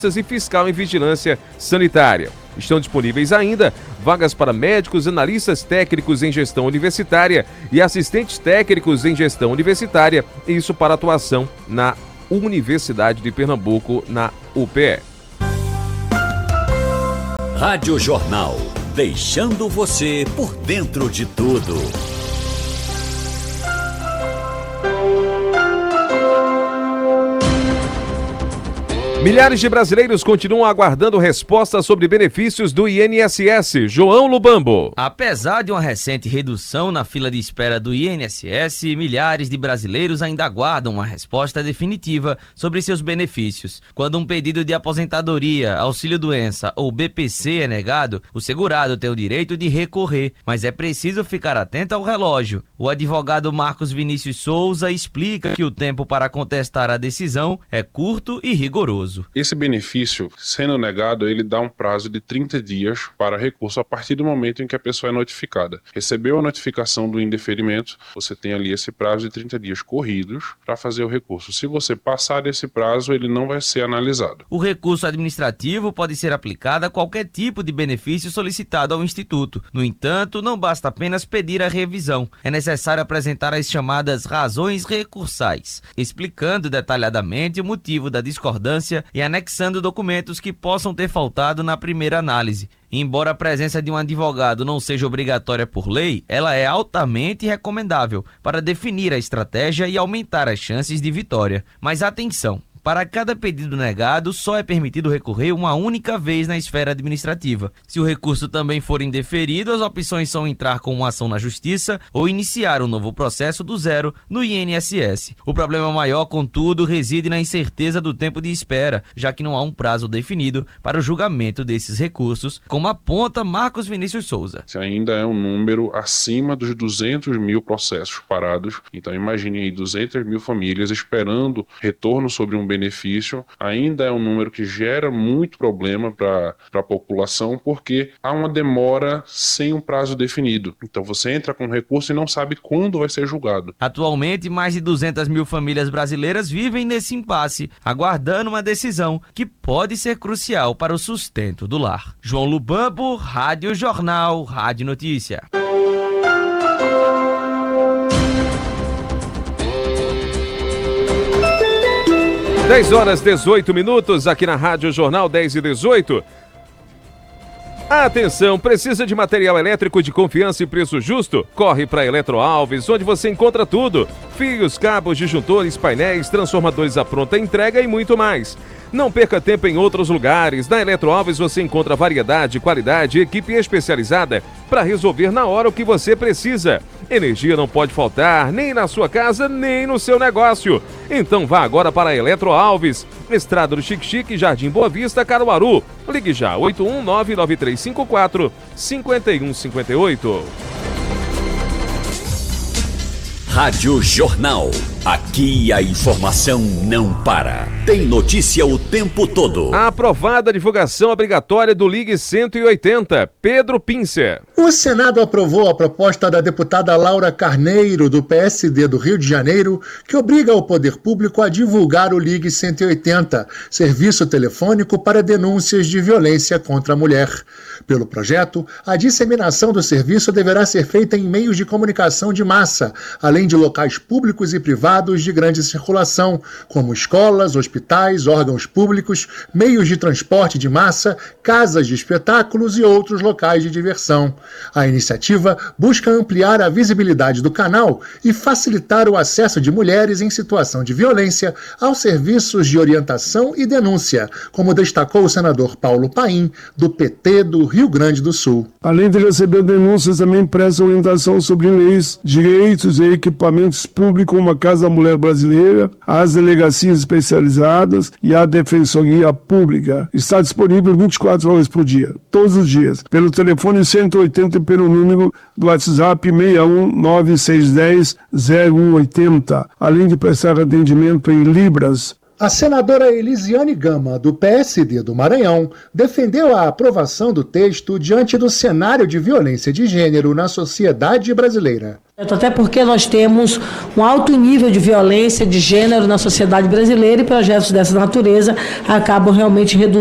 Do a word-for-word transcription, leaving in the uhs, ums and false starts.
e fiscal em vigilância sanitária. Estão disponíveis ainda vagas para médicos, analistas técnicos em gestão universitária e assistentes técnicos em gestão universitária, isso para atuação na Universidade de Pernambuco, na U P E. Rádio Jornal, deixando você por dentro de tudo. Milhares de brasileiros continuam aguardando respostas sobre benefícios do I N S S. João Lubambo. Apesar de uma recente redução na fila de espera do I N S S, milhares de brasileiros ainda aguardam uma resposta definitiva sobre seus benefícios. Quando um pedido de aposentadoria, auxílio-doença ou B P C é negado, o segurado tem o direito de recorrer, mas é preciso ficar atento ao relógio. O advogado Marcos Vinícius Souza explica que o tempo para contestar a decisão é curto e rigoroso. Esse benefício, sendo negado, ele dá um prazo de trinta dias para recurso a partir do momento em que a pessoa é notificada. Recebeu a notificação do indeferimento, você tem ali esse prazo de trinta dias corridos para fazer o recurso. Se você passar desse prazo, ele não vai ser analisado. O recurso administrativo pode ser aplicado a qualquer tipo de benefício solicitado ao Instituto. No entanto, não basta apenas pedir a revisão. É necessário apresentar as chamadas razões recursais, explicando detalhadamente o motivo da discordância e anexando documentos que possam ter faltado na primeira análise. Embora a presença de um advogado não seja obrigatória por lei, ela é altamente recomendável para definir a estratégia e aumentar as chances de vitória. Mas atenção! Para cada pedido negado, só é permitido recorrer uma única vez na esfera administrativa. Se o recurso também for indeferido, as opções são entrar com uma ação na justiça ou iniciar um novo processo do zero no I N S S. O problema maior, contudo, reside na incerteza do tempo de espera, já que não há um prazo definido para o julgamento desses recursos, como aponta Marcos Vinícius Souza. Esse ainda é um número acima dos duzentos mil processos parados, então imagine aí duzentas mil famílias esperando retorno sobre um benefício. Ainda é um número que gera muito problema para a população, porque há uma demora sem um prazo definido. Então você entra com recurso e não sabe quando vai ser julgado. Atualmente, mais de duzentas mil famílias brasileiras vivem nesse impasse, aguardando uma decisão que pode ser crucial para o sustento do lar. João Lubambo, Rádio Jornal, Rádio Notícia. dez horas e dezoito minutos aqui na Rádio Jornal, dez e dezoito. Atenção, precisa de material elétrico de confiança e preço justo? Corre para Eletroalves, onde você encontra tudo. Fios, cabos, disjuntores, painéis, transformadores à pronta entrega e muito mais. Não perca tempo em outros lugares. Na Eletroalves você encontra variedade, qualidade e equipe especializada para resolver na hora o que você precisa. Energia não pode faltar, nem na sua casa, nem no seu negócio. Então vá agora para a Eletroalves, Estrada do Xique-Xique, Jardim Boa Vista, Caruaru. Ligue já, oito um nove nove três cinco quatro cinco um cinco oito. Rádio Jornal. Aqui a informação não para. Tem notícia o tempo todo. A aprovada a divulgação obrigatória do Ligue cento e oitenta. Pedro Pincer. O Senado aprovou a proposta da deputada Laura Carneiro, do P S D do Rio de Janeiro, que obriga o poder público a divulgar o Ligue cento e oitenta, serviço telefônico para denúncias de violência contra a mulher. Pelo projeto, a disseminação do serviço deverá ser feita em meios de comunicação de massa, além de locais públicos e privados de grande circulação, como escolas, hospitais, órgãos públicos, meios de transporte de massa, casas de espetáculos e outros locais de diversão. A iniciativa busca ampliar a visibilidade do canal e facilitar o acesso de mulheres em situação de violência aos serviços de orientação e denúncia, como destacou o senador Paulo Paim, do P T do Rio Grande do Sul. Além de receber denúncias, também presta orientação sobre leis, direitos e equipamentos públicos, como a Casa da Mulher Brasileira, as delegacias especializadas e a Defensoria Pública. Está disponível vinte e quatro horas por dia, todos os dias, pelo telefone cento e oitenta e pelo número do WhatsApp seis um nove seis um zero zero um oito zero, além de prestar atendimento em Libras. A senadora Elisiane Gama, do P S D do Maranhão, defendeu a aprovação do texto diante do cenário de violência de gênero na sociedade brasileira. Até porque nós temos um alto nível de violência de gênero na sociedade brasileira e projetos dessa natureza acabam realmente reduzindo